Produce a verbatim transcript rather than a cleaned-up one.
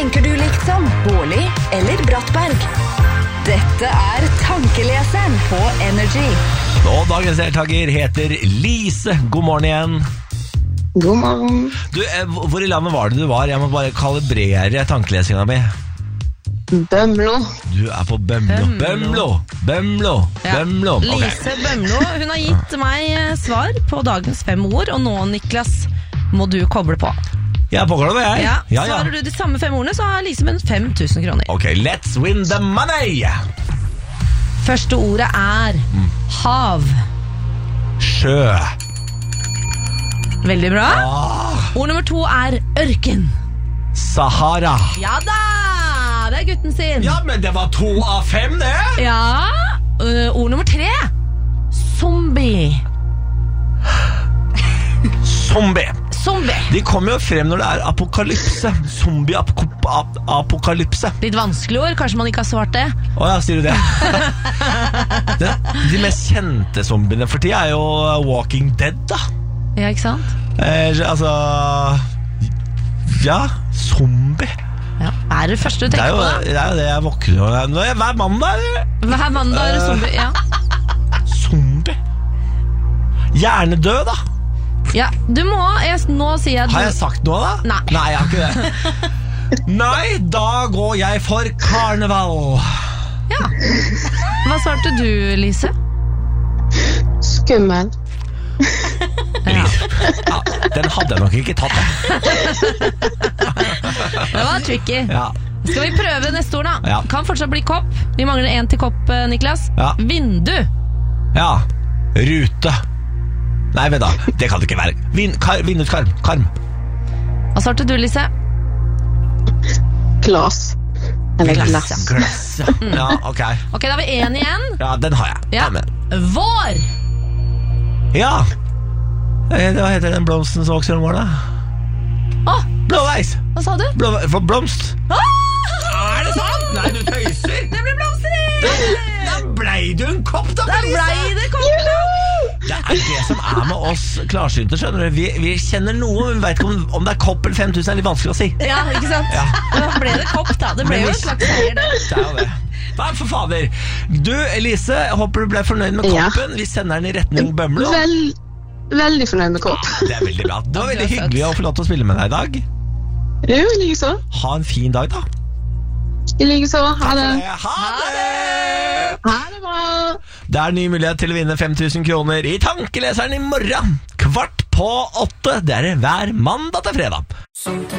tenker du likt som Bårli eller Brattberg? Dette er Tankeleseren på Energy. Og dagens deltaker heter Lise. God morgen igjen. God morgen. Du, hvor i landet var det du var? Jeg må bare kalibrere tankelesinga mi. Bømlo. Du er på Bømlo. Bømlo, Bømlo, Ja. Bømlo. Okay. Lise Bømlo, hun har gitt meg svar på dagens fem ord. Og nå, Niklas, må du koble på. Jeg er påkoblet, jeg. Ja, ja, ja. Svarer du de samme fem ordene, så har Lise vunnet fem tusen kroner. Ok, let's win the money. Første ordet er hav. Sjø. Veldig bra. ah, Ord nummer to er ørken. Sahara. Ja da, det er gutten sin. Ja, men det var to av fem det. Ja, øh, ord nummer tre. Zombie. Zombie. Zombie. De kommer jo frem når det er apokalypse. Zombie-apokalypse. Litt vanskelig ord, kanskje man ikke har svart det. Åja, sier du det? de, de mest kjente zombiene for tiden er jo Walking Dead, da. Ja, ikke sant? Eh, altså Ja, zombie. Ja. Er det første du Det er tenker jo på da? det, er jo det jeg våkner av hver mandag. Hver mandag er det zombie, ja. Zombie. Hjernedød, da. Ja, du må, jeg, nå sier jeg at du... Har jeg sagt noe, da? Nei. Nei, jeg har ikke det. Nei, da går jeg for karneval. Ja. Hva svarte du, Lise? Skummel. Ja. Ja, den hadde jeg nok ikke tatt, jeg. Det var tricky. Ja. Skal vi prøve neste ord da? Ja. Kan fortsatt bli kopp. Vi mangler en til kopp, eh, Niklas. Ja. Vindu. Ja. Rute. Nei, vent da. Det kan det ikke være. Vin, kar, vinduskarm. Karm. Hva svarte du, Lise? Glass. Eller glass. Glass. Ja, ok. Ok, da har vi en igjen. Ja, den har jeg. Ja. Amen. Vår. Ja. Eh, Hva heter den blomsten som vokser om våren, da? Åh, Blåveis. hva sa du? Blå, for blomst. Åh! Er det sant? Nei, du tøyser. Det ble blomster! Da blei du en kopp, da, Der Lise. ble det kopp, da! Det er det som er med oss klarsynte, skjønner du. Vi, vi kjenner noe, men vi vet ikke om, om det er kopp eller fem tusen er litt vanskelig å si. Ja, ikke sant? Ja. Da ble det kopp, da. Det ble Men jo en hvis- slags seier, det. Det er jo det. Nei, for fader. Du, Elise, jeg håper du ble fornøyd med Ja. koppen. Vi sender den i retning Bømlo. Vel, veldig fornøyd med kopp. Det er veldig bra. Det var Du er veldig søt. hyggelig å få lov til å spille med deg i dag. Jo, like så. Ha en fin dag, da. I like så. Ha det. Ha det! Ha det bra. Det er ny mulighet til å vinne fem tusen kroner i Tankeleseren i morgen. Kvart på åtte. Det er det hver mandag til fredag.